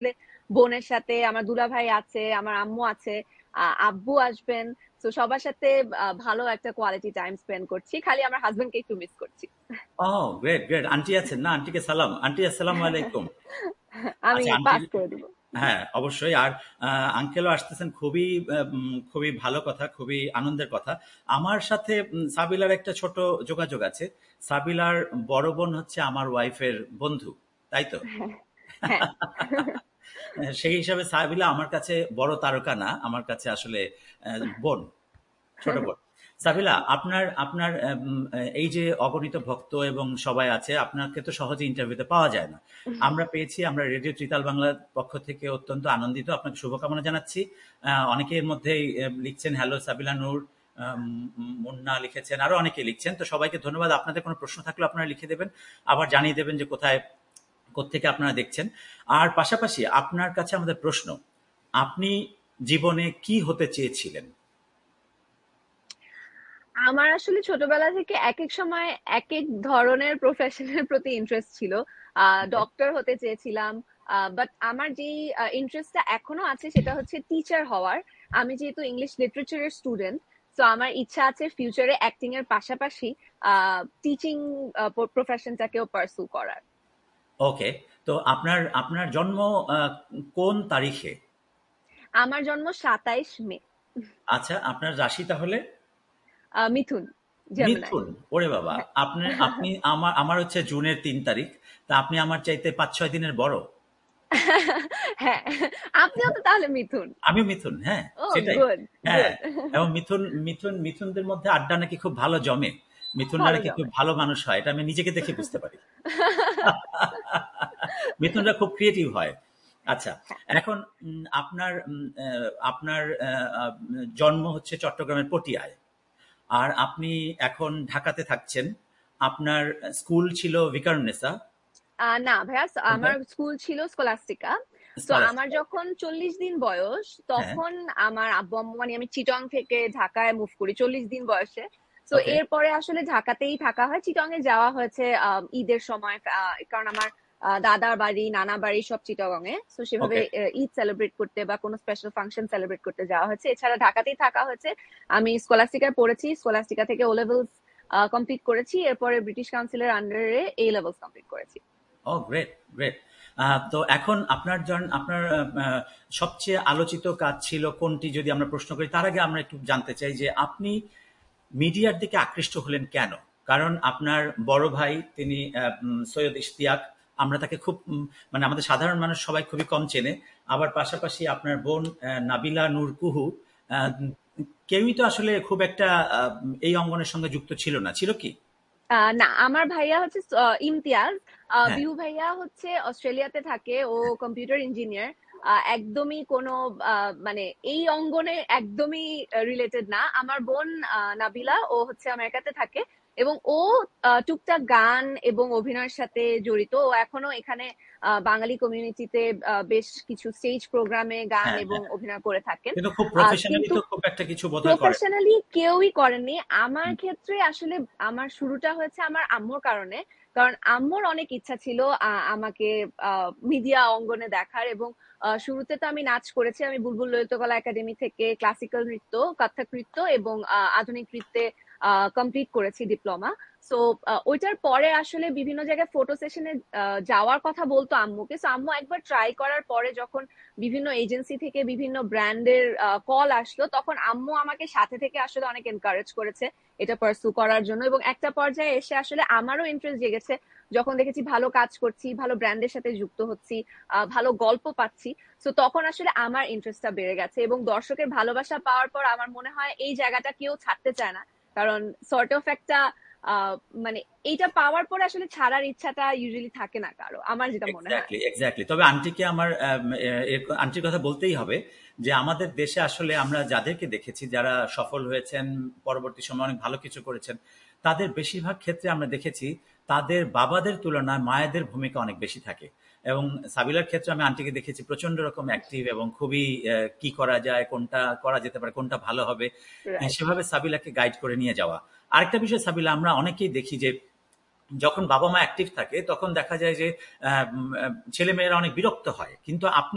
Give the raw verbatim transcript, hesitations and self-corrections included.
বোনের সাথে, আমার দুলাভাই আছে, আমার আম্মু আছে, আ- আব্বু আসবেন। তো সবার সাথে আহ, ভালো একটা কোয়ালিটি টাইম স্পেন্ড করছি, খালি আমার হাজবেন্ডকে একটু মিস করছি। ও, গ্রেট গ্রেট। আন্টি আছেন না? আন্টিকে সালাম। আন্টি, আসসালামু আলাইকুম। আমি আচ্ছা আন্টি, পাস করে দিব। হ্যাঁ অবশ্যই। আর আঙ্কেলও আসতেছেন, খুবই উম, খুবই ভালো কথা, খুবই আনন্দের কথা। আমার সাথে উম, সাবিলার একটা ছোট যোগাযোগ আছে। সাবিলার বড় বোন হচ্ছে আমার ওয়াইফের বন্ধু, তাই তো? হ্যাঁ। সেই হিসাবে সাবিলা আমার কাছে বড় তারকা না, আমার কাছে আসলে আহ, বোন, ছোট বোন। সাবিলা, আপনার আপনার উম, এই যে অগণিত ভক্ত এবং সবাই আছে, আপনাকে তো সহজে ইন্টারভিউতে পাওয়া যায় না। আমরা পেয়েছি, আমরা রেডিও ত্রিতাল বাংলার পক্ষ থেকে অত্যন্ত আনন্দিত, আপনাকে শুভকামনা জানাচ্ছি। আহ, অনেকের মধ্যেই আহ, লিখছেন হ্যালো সাবিলা নূর, আম, মুন্না লিখেছেন, আরো অনেকে লিখছেন। তো সবাইকে ধন্যবাদ। আপনাদের কোনো প্রশ্ন থাকলে আপনারা লিখে দেবেন, আবার জানিয়ে দেবেন যে কোথায় কোত্থেকে আপনারা দেখছেন। আর পাশাপাশি আপনার কাছে আমাদের প্রশ্ন, আপনি জীবনে কি হতে চেয়েছিলেন? আমার আসলে ছোটবেলা থেকে এক এক সময় এক এক ধরনের প্রফেশনের প্রতি ইন্টারেস্ট ছিল। ডক্টর হতে চেয়েছিলাম, বাট আমার যে ইন্টারেস্টটা এখনো আছে সেটা হচ্ছে টিচার হওয়ার। আমি যেহেতু ইংলিশ লিটারেচারের স্টুডেন্ট, তো আমার ইচ্ছা আছে ফিউচারে অ্যাক্টিং এর পাশাপাশি টিচিং প্রফেশনটাকেও পার্সু করার। ওকে। তো আপনার আপনার জন্ম আহ, কোন তারিখে? আমার জন্ম সাতাইশ মে। আচ্ছা, আপনার রাশি তাহলে? আহ, মিথুন, জেমিনাই। মিথুন। ওরে বাবা! আপনি আপনি আমার আমার হচ্ছে জুনের তিন তারিখ। তা আপনি আমার চাইতে পাঁচ ছয় দিনের বড়। হ্যাঁ, আপনিও তো তাহলে মিথুন। আমিও মিথুন, হ্যাঁ, ও, সেটাই। গুড হ্যাঁ, গুড। এবং মিথুন মিথুন মিথুনদের মধ্যে আড্ডা নাকি খুব ভালো জমে। মিথুনরা ভালো নাকি খুব জমে। ভালো মানুষ হয়। এটা আমি নিজেকে দেখে বুঝতে পারি। মিথুনরা খুব ক্রিয়েটিভ হয়। আচ্ছা, এখন উম, আপনার উম, আহ, আপনার আহ, আহ, জন্ম হচ্ছে চট্টগ্রামের পটিয়ায়। আর আপনি এখন ঢাকাতে থাকছেন। আপনার স্কুল ছিল ভিকারুননিসা। আহ না ভাইয়া, কোনটা? আমার স্কুল ছিল স্কলাস্টিকা। তো আমার স্কলাস্টিকা। যখন চল্লিশ দিন বয়স, হ্যাঁ, তখন আমার আব্বু আম্মু, মানে আমি চিটং থেকে ঢাকায় মুভ করি চল্লিশ দিন বয়সে। তো ওকে, এরপরে আসলে ঢাকাতেই থাকা হয়, চিটং এ যাওয়া হয়েছে আহ, ঈদের সময়, আহ, কারণ আমার আহ, দাদার বাড়ি নানা বাড়ি সব চিটগং এ। তো সেভাবে ওকে, আহ, ঈদ সেলিব্রেট করতে বা কোনো স্পেশাল ফাংশন সেলিব্রেট করতে যাওয়া হয়েছে, এছাড়া ঢাকাতেই থাকা হয়েছে। আমি স্কলাস্টিকায় পড়েছি, স্কলাস্টিকা থেকে ও লেভেলস কমপ্লিট করেছি, এরপরে ব্রিটিশ কাউন্সিলের আন্ডারে এ লেভেলস কমপ্লিট করেছি। ও গ্রেট গ্রেট। তো এখন আপনার জন আপনার আহ, আহ, সবচেয়ে আলোচিত কাজ ছিল কোনটি, যদি আমরা প্রশ্ন করি তার আগে আমরা একটু জানতে চাই যে আপনি মিডিয়ার দিকে আকৃষ্ট হলেন কেন? কারণ আপনার বড় ভাই তিনি আহ, উম, সৈয়দ ইশতিয়াক, আমরা তাকে খুব উম, মানে আমাদের সাধারণ মানুষ সবাই খুবই কম চেনে। আবার পাশাপাশি আপনার বোন আহ, নাবিলা নূর কুহু, আহ, কেউই তো আসলে খুব একটা আহ, এই অঙ্গনের সঙ্গে যুক্ত ছিল না, ছিল কি? আহ না, আমার ভাইয়া হচ্ছে আহ, ইমতিয়াজ। আহ, হ্যাঁ, বিহু ভাইয়া হচ্ছে অস্ট্রেলিয়াতে থাকে, ও কম্পিউটার ইঞ্জিনিয়ার। একদমই কোনো আহ, মানে এই অঙ্গনে একদমই রিলেটেড না। আমার বোন আহ, নাবিলা, ও হচ্ছে আমেরিকাতে থাকে, এবং ও আহ, টুকটাক গান এবং অভিনয়ের সাথে জড়িত। ও এখনো এখানে আহ, বাঙালি কমিউনিটিতে বেশ কিছু স্টেজ প্রোগ্রামে গান হ্যাঁ, এবং হ্যাঁ। অভিনয় করে থাকেন। কিন্তু খুব আহ, প্রফেশনালি কিন্তু তো খুব একটা কিছু বোধহয় করে না। প্রফেশনালি কেউই করেননি। আমার ক্ষেত্রে আসলে আমার শুরুটা হয়েছে আমার আম্মুর কারণে। কারণ আম্মুর অনেক ইচ্ছা ছিল আহ, আমাকে মিডিয়া অঙ্গনে দেখার, এবং আহ, শুরুতে তো আমি নাচ করেছি। আমি বুলবুল ললিতকলা একাডেমি থেকে ক্লাসিক্যাল নৃত্য, কত্থক নৃত্য এবং আহ, আধুনিক নৃত্যে কমপ্লিট করেছি ডিপ্লোমা। সো ওইটার পরে আসলে বিভিন্ন জায়গায় ফটো সেশনে যাওয়ার কথা বলতো আম্মুকে। সো আম্মু একবার ট্রাই করার পরে যখন বিভিন্ন এজেন্সি থেকে বিভিন্ন ব্র্যান্ডের কল আসলো, তখন আম্মু আমাকে সাথে থেকে আসলে অনেক এনকারেজ করেছে এটা পার্সু করার জন্য। এবং একটা পর্যায়ে এসে আসলে আমারও ইন্টারেস্ট জেগেছে, যখন দেখেছি ভালো কাজ করছি, ভালো ব্র্যান্ডের সাথে যুক্ত হচ্ছি, আহ, ভালো গল্প পাচ্ছি। তো তখন আসলে আমার ইন্টারেস্টটা বেড়ে গেছে, এবং দর্শকের ভালোবাসা পাওয়ার পর আমার মনে হয় এই জায়গাটা কেউ ছাড়তে চায় না। কারণ সর্ট অফ একটা আহ মানে এইটা পাওয়ার পর আসলে ছাড়ার ইচ্ছাটা ইউজুয়ালি থাকে না কারো, আমার যেটা মনে হয়। Exactly, exactly. তবে আন্টিকে আমার আম, এ- এর- আন্টির কথা বলতেই হবে যে আমাদের দেশে আসলে আমরা যাদেরকে দেখেছি যারা সফল হয়েছেন, পরবর্তী সময় অনেক ভালো কিছু করেছেন, তাদের বেশিরভাগ ক্ষেত্রে আমরা দেখেছি তাদের বাবাদের তুলনায় মায়েদের ভূমিকা অনেক বেশি থাকে। এবং সাবিলার ক্ষেত্রে আমি আন্টিকে দেখেছি প্রচন্ড রকম অ্যাক্টিভ এবং খুবই আহ, কি করা যায়, কোনটা করা যেতে পারে, কোনটা ভালো হবে, আহ, রাইট। সেভাবে সাবিলাকে গাইড করে নিয়ে যাওয়া। আরেকটা বিষয় সাবিলা, আমরা অনেকেই দেখি যে যখন বাবা মা অ্যাক্টিভ থাকে তখন দেখা যায় যে ছেলে মেয়েরা অনেক বিরক্ত হয়, কিন্তু আপনি